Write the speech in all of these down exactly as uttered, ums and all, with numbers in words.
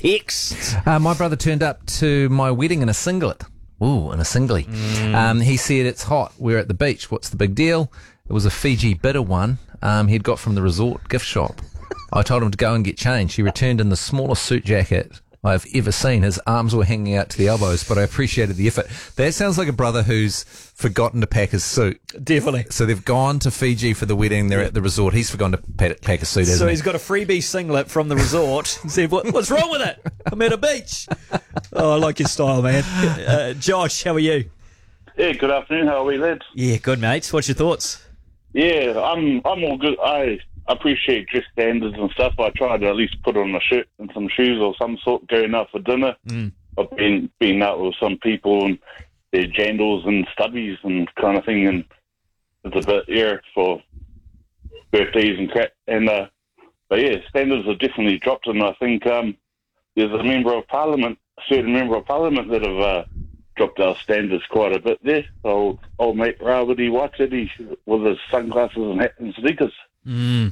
text. Uh, my brother turned up to my wedding in a singlet. Ooh, in a singlet. Mm. Um, he said, it's hot. We're at the beach. What's the big deal? It was a Fiji bitter one um, he'd got from the resort gift shop. I told him to go and get changed. He returned in the smallest suit jacket I've ever seen. His arms were hanging out to the elbows, but I appreciated the effort. That sounds like a brother who's forgotten to pack his suit. Definitely. So they've gone to Fiji for the wedding. They're at the resort. He's forgotten to pack, pack a suit, hasn't So he? he's got a freebie singlet from the resort. He said, what, what's wrong with it? I'm at a beach. Oh, I like your style, man. Uh, Josh, how are you? Yeah, good afternoon. How are we, lads? Yeah, good, mates. What's your thoughts? Yeah, I'm I'm all good. I appreciate dress standards and stuff. I try to at least put on a shirt and some shoes or some sort going out for dinner. Mm. I've been been out with some people and their jandals and stubbies and kind of thing, and it's a bit yeah for birthdays and crap. And uh, but yeah, standards have definitely dropped, and I think um, there's a member of parliament, a certain member of parliament that have uh, dropped our standards quite a bit there. Old old mate Rawiri Waititi with his sunglasses and hat and sneakers. Mm.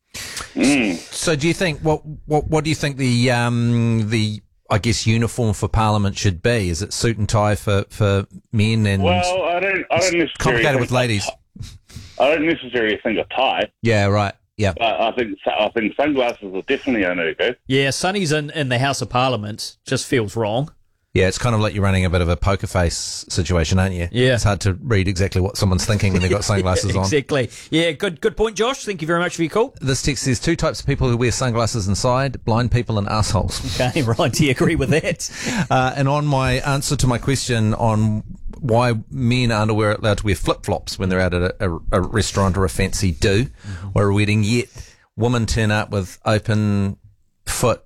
Mm. So do you think, what, what, what do you think the, um, the, I guess, uniform for Parliament should be? Is it suit and tie for, for men and Well, I don't. I don't necessarily complicated think with ladies? I don't necessarily think a tie. Yeah, right. Yeah. But I think I think sunglasses are definitely a no-go. Yeah, Sonny's in, in the House of Parliament. Just feels wrong. Yeah, it's kind of like you're running a bit of a poker face situation, aren't you? Yeah. It's hard to read exactly what someone's thinking when they've got sunglasses yeah, on. Exactly. Yeah, good good point, Josh. Thank you very much for your call. This text says two types of people who wear sunglasses inside, blind people and assholes. Okay, right. Do you agree with that? Uh, and on my answer to my question on why men aren't allowed to wear flip-flops when they're out at a, a, a restaurant or a fancy do mm-hmm. or a wedding, yet women turn up with open foot,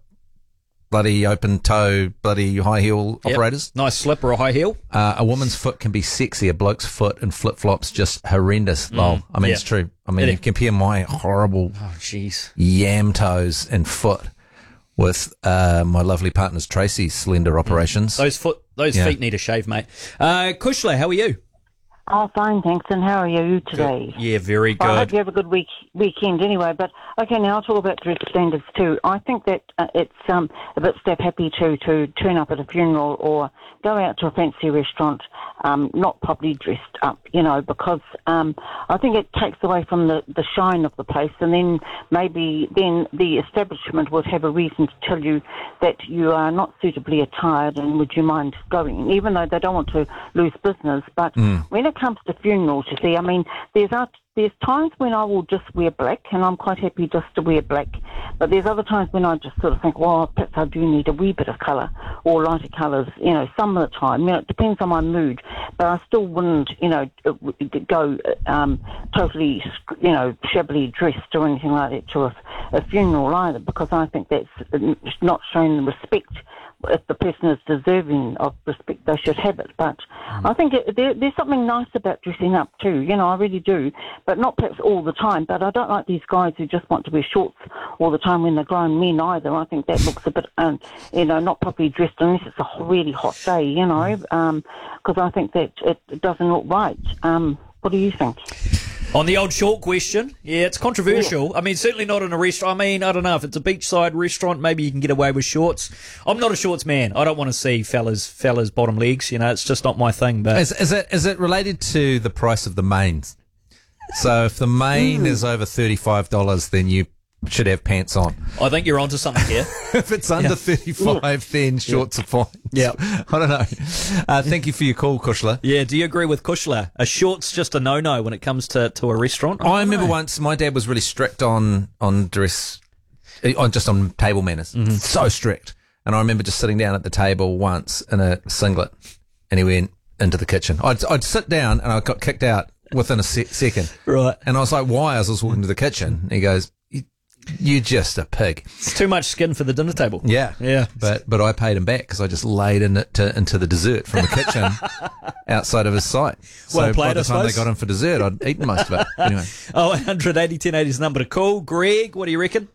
bloody open toe, bloody high heel yep. operators. Nice slip or a high heel. Uh, a woman's foot can be sexy. A bloke's foot in flip-flops just horrendous. Mm. Lol. I mean, yep. it's true. I mean, it, you compare my horrible oh, jeez. yam toes and foot with uh, my lovely partner's Tracy's slender operations. Those foot, those yeah. feet need a shave, mate. Uh, Kushla, how are you? Oh, fine, thanks. And how are you today? Good. Yeah, very good. Well, I hope you have a good week weekend anyway. But, okay, now I'll talk about dress standards too. I think that uh, it's um, a bit step-happy to, to turn up at a funeral or go out to a fancy restaurant um, not properly dressed up, you know, because um, I think it takes away from the, the shine of the place, and then maybe then the establishment would have a reason to tell you that you are not suitably attired and would you mind going, even though they don't want to lose business. But mm. when it comes to funerals, you see, I mean, there's art, there's times when I will just wear black, and I'm quite happy just to wear black. But there's other times when I just sort of think, well, perhaps I do need a wee bit of colour or lighter colours, you know, some of the time. You know, it depends on my mood. But I still wouldn't, you know, go um, totally, you know, shabbily dressed or anything like that to a, a funeral either, because I think that's not showing the respect. If the person is deserving of respect, they should have it. But mm. I think it, there, there's something nice about dressing up too. You know, I really do. But not perhaps all the time. But I don't like these guys who just want to wear shorts all the time when they're grown men either. I think that looks a bit, um, you know, not properly dressed unless it's a really hot day, you know, because um, I think that it doesn't look right. Um, what do you think? On the old short question, yeah, it's controversial. Yeah. I mean, certainly not in a restaurant. I mean, I don't know, if it's a beachside restaurant, maybe you can get away with shorts. I'm not a shorts man. I don't want to see fellas fellas bottom legs. You know, it's just not my thing. But is, is it is it related to the price of the mains? So if the main mm. is over thirty-five dollars, then you should have pants on. I think you're onto something here. If it's under yeah. thirty-five, then shorts yeah. are fine. Yeah. I don't know. Uh, thank you for your call, Kushla. Yeah, do you agree with Kushla? A short's just a no-no when it comes to, to a restaurant? I, I remember know. once my dad was really strict on, on dress, on just on table manners. Mm-hmm. So strict. And I remember just sitting down at the table once in a singlet, and he went into the kitchen. I'd, I'd sit down and I got kicked out within a se- second. Right. And I was like, why? As I was walking to the kitchen, and he goes, you're just a pig. It's too much skin for the dinner table. Yeah. Yeah. But but I paid him back because I just laid in it to, into the dessert from the kitchen outside of his site. So well played, by the I time suppose. they got in for dessert, I'd eaten most of it. Anyway. Oh, one hundred eighty ten eighty is the number to call. Greg, what do you reckon?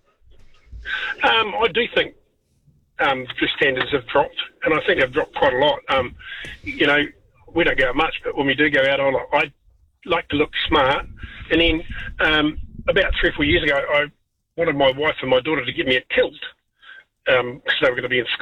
Um, I do think um, dress standards have dropped, and I think they've dropped quite a lot. Um, you know, we don't go out much, but when we do go out, I like, I like to look smart. And then um, about three or four years ago, I wanted my wife and my daughter to give me a kilt because um, they were going to be in school.